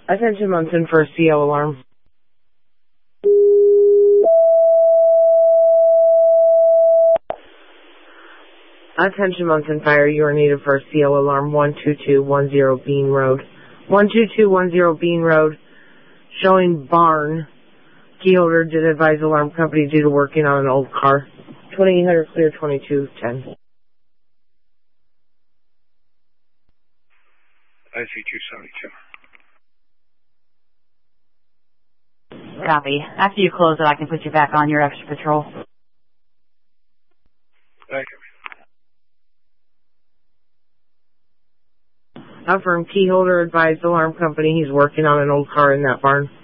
Attention Munson for a CO alarm. Attention Munson Fire, you are needed for a CO alarm 12210 Bean Road. 12210 Bean Road, showing barn. Key holder did advise alarm company due to working on an old car. 2800 clear 2210. I see 272. Copy. After you close it, I can put you back on your extra patrol. Thank you. Affirm, key holder advised alarm company he's working on an old car in that barn.